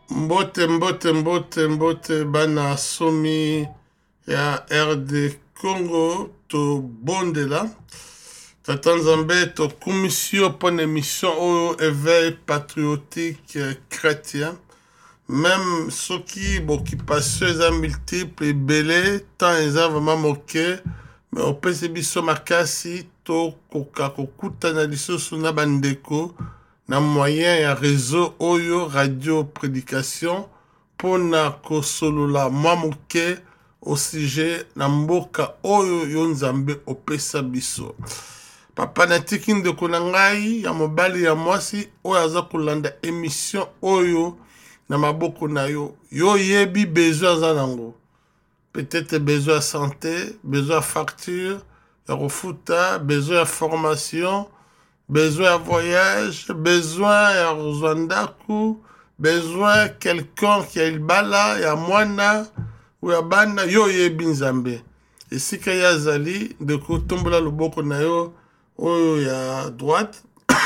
Mbote bana somi ya RD Congo to bondela tata nzambe to commission pour une émission au éveil patriotique chrétien même ceux qui occupation eza multiple ebele tant eza vraiment moke mais opesi biso makasi to koka kokutana lisusu na bandeko na moyen ya réseau oyo radio prédication pona kosolola mwa moke au sujet na mboka oyo yo nzambe opesa biso papa natiki ndeko na ngai ya mobali ya mwasi oyo aza kolanda émission oyo na maboko na yo yo yebi besoin aza nango peut-être besoin de santé besoin de facture ya kofuta besoin de formation besoin de voyage, besoin ya Rwanda, besoin quelqu'un qui a ilbala, ya mwana, ou ya bana, yo yebi nzambe. Et si kaya zali, de kotombola loboko na yo, oyo ya droite,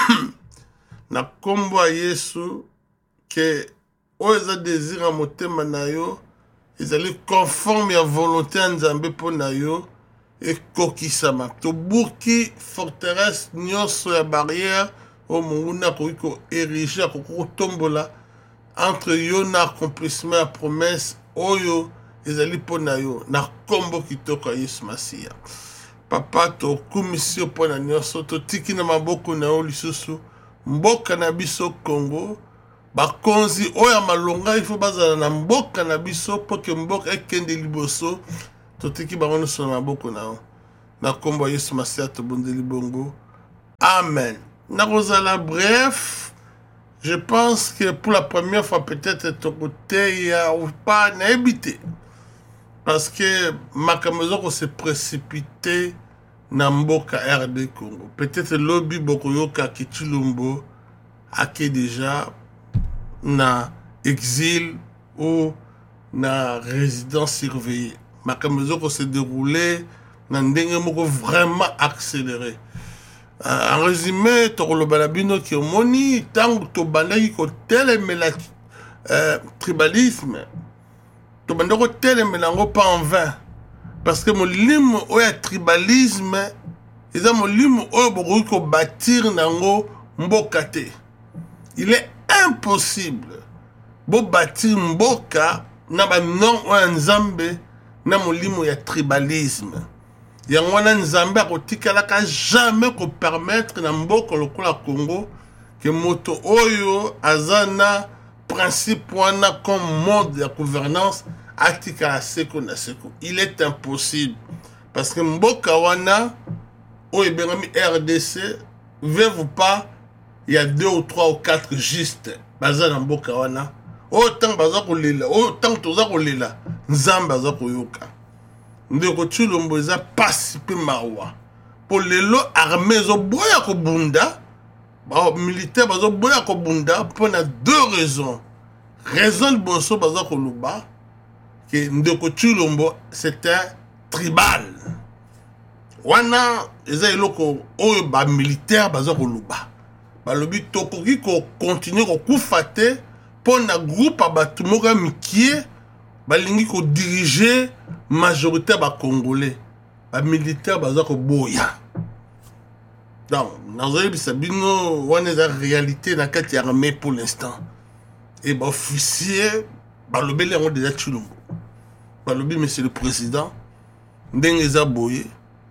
na kombo a Yesu, que oyo za désir a motema na yo, ezali conforme ya volonté ya nzambe po na yo, et kokisama to buki forteresse nyonso ya barrière o munguna ko ériger ko tombola entre yo na accomplissement ya promesse oyo ezali pona yo na kombo kitoko Yesu Masia papa to commission pona nyonso to tiki na maboko na yo lisusu mboka na biso Congo bakonzi oya malonga ifo bazala na mboka na biso po ke mboka ekende liboso totiki bango nyonso na maboko na yo na kombo Yesu Masia tobondeli bongo amen nakozala bref je pense que pour la première fois peut-être tokote ya ou pas naebite parce que makambo ezoko se précipité na mboka RD Congo peut-être lobi bokoyoka Kitulumbo ake déjà na exil ou na résidence surveillée makambo ezoko se déroulé na ndenge moko vraiment accéléré en résumé tokoloba na bino ki omoni ntango tobandaki kotelemela tribalisme tobandaki kotelemela yango pa en vain parce que molimo oyo ya tribalisme eza molimo oyo bokoki kobatir nango mboka te il est impossible bobatir mboka na banon oyo ya nzambe na molimo ya tribalisme yango wana nzambe akotikalaka jamais kopermettre na mboka lokola Congo ke moto oyo aza na principe wana comme mode ya gouvernance atikala seko na seko il est impossible parce que mboka wana oyo ebengami RDC veuve pas il y a 2 ou 3 ou 4 juste baza na mboka wana autant baza kolela autant toza kolela nzambe aza koyoka ndeko Tshilombo eza pasi pe mawa po lelo armée ezoboya kobunda militaire bazoboya kobunda mpona 2 raisons raison liboso baza koloba ke ndeko Tshilombo c'est un tribal wana eza eloko oyo bamilitaire baza koloba balobi tokoki kokontinue kokufa te mpona groupe ya bato moko ya mikie balingi kodirige majorité ba congolais ba militaire baza ko boya donc nazoyebi sabino wana eza réalité na kati ya armée pour l'instant et ba officier balobeli yango déjà Tshilombo balobi monsieur le président ndenge eza boye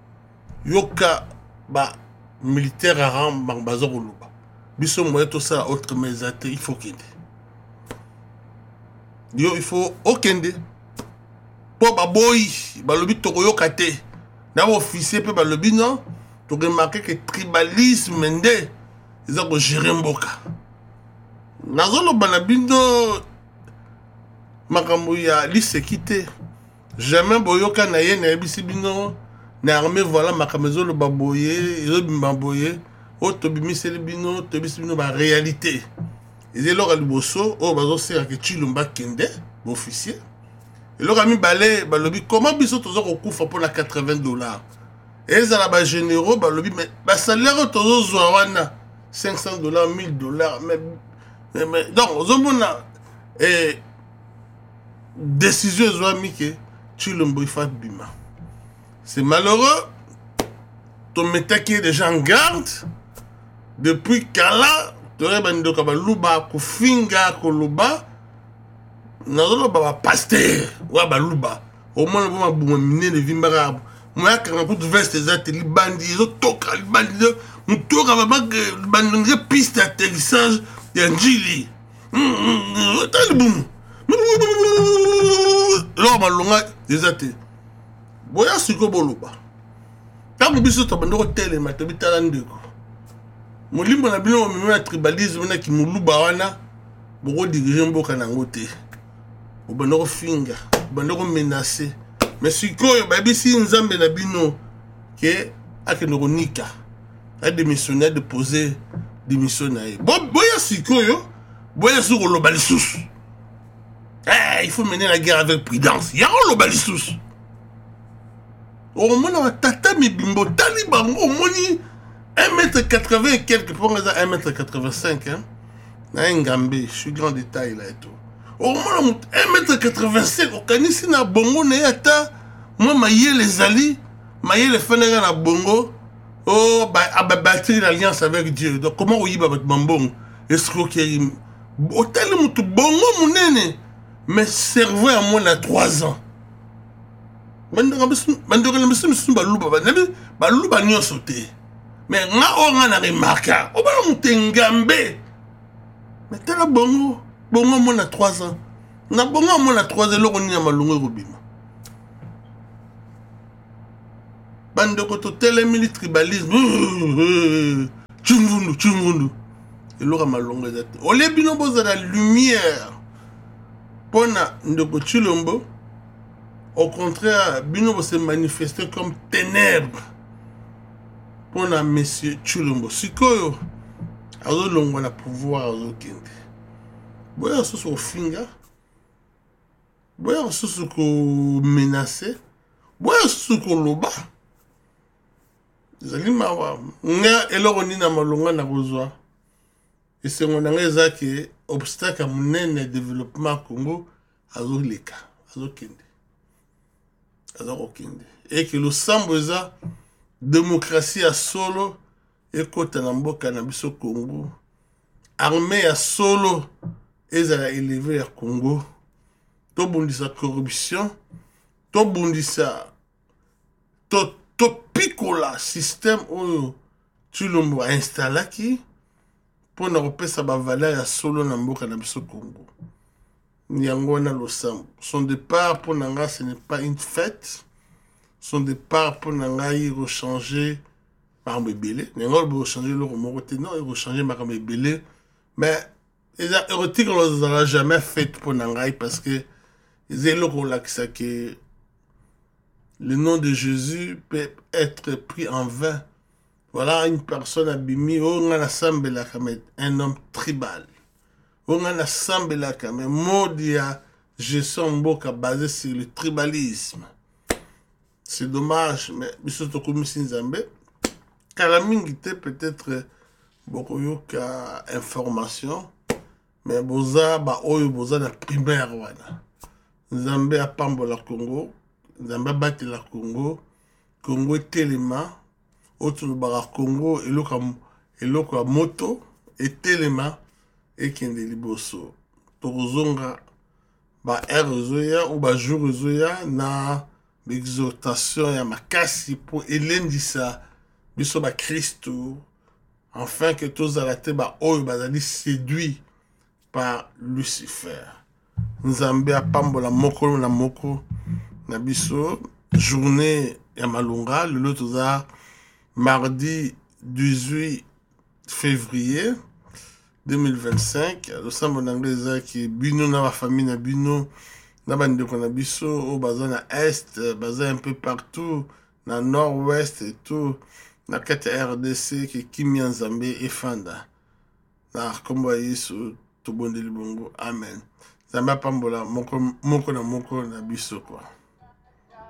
yoka ba militaire aram baza koloba biso moye tosala autre mesate il faut kende yo il faut okende po baboyi balobi tokoyoka te na officier pe balobi non to remarquer que tribalisme nde eza ko gérer mboka nazoloba na bino makambo ya liseki te jamais boyoka na ye na yebisi bino na armée voilà makambo ezoloba boye ezobima boye o tobimiseli bino tobisi bino ba réalité ezelo ka liboso o bazosera ke Tshilombo kende officier et le ami balé balobi comment biso tozo kokufa pour la $80 et ezala ba généraux balobi mais ba salaire tozo zwa wana $500 $1000 mais donc ozomona Et décision ezwami ke Tshilombo il faut bima. C'est malheureux. Ton métier qui est déjà en garde. Depuis Kala, tu aurais bandi ka baluba ko finga ko luba. Nazolo ba pasteur wa baluba. Au moins ba buma mine de vimbara. Moi quand on veste des ateliers bandi, zo toka bandi, on toka ba bandi piste d'atterrissage de Njili. Tal boum. Là malonga des ateliers. Boya siko boluba. Tango biso to bando tele matobitala ndeko. Molimbo na bino na tribalisme na ki muluba wana boko diriger mboka nango te. Obando finga, obando menacer. Mais sikoyo babisi nzambe na bino ke akeno nika. A démissionné de poser démission na ye. Boya sikoyo, boya sur le balisous. Il faut mener la guerre avec prudence. Ya lo balisous. Au moins on tata mi bimbo taliban au moni 1m80 et quelques pour 1m85 hein. Na Ngambe, je suis grand détail là et tout. Au moins 1m85 au kanisi na bongo na yata moi maye les ali, maye les fanega na bongo. Oh bah bâtir l'alliance avec Dieu. Donc comment oui ba bambong escroquerie. Hôtel mutu bongo munene mais cerveau à moi na 3 ans. Bandora mbisu baluba nyonso te. Mais nga onga na remarka, o ba mutengambe. Mais tala bongo mo na 3 ans. Na bongo mo na 3 ans loko ni na malungu robima. Bandoko to tele tribalisme. Chungundu. Et loko malungu ezate. Ole bino boza la lumière. Pona ndoko Tshilombo. Au contraire, Bino va se manifester comme ténèbres pour la monsieur Tshilombo. Sikoyo, azo longo na pouvoir azo kende. Boya soso finga, boya soso ko menacer, boya soso ko loba. Zali mawa, nga eloko ni na malonga na kozwa. Et c'est mon angeza que obstacle à mon développement Congo azo leka, azo kende. Et que le samboza démocratie à solo et côté namboka na biso Congo armée à solo et à élever à Congo to bundisa corruption to bundisa to picola système où Tshilombo a installé qui pour na repesa ba valeur à solo na mboka na biso Congo. Nyangona Losambo. Son départ pour Nanga, ce n'est pas une fête. Son départ pour Nanga, il rechanger par Mbébélé. Nanga, il rechanger le Romoroté. Non, il rechanger par Mbébélé. Mais, les érotiques, on ne l'aura jamais fait pour Nanga parce que les éloques que le nom de Jésus peut être pris en vain. Voilà une personne abîmée. On a un homme tribal. On a assemblé quand même modia gestion mboka basé sur le tribalisme. C'est dommage, mais bisoto komisi nzambe kala mingi te peut-être beaucoup yoka information mais boza ba oyo boza na primaire wana. Nzambe apambola Congo, nzambe batela Congo, Congo telema otu bara Congo eloko moto etelema et kende liboso tozonga ba erozoya ou ba jour na l'exhortation ya makasi pour elendisa biso ba Christo afin que tous arrêtés ba oyo bazali séduit par Lucifer. Nzambe apambola moko na moko na biso journée ya malunga le toza mardi 18 février 2025, le sambo n'anglais qui bino na la famille na bino na bandeko na biso au bazin na est, bazin un peu partout na nord-ouest et tout na kati RDC qui kimi nzambe efanda na kombo yesu to bondeli bongo amen. Nzambe pambola moko na biso quoi.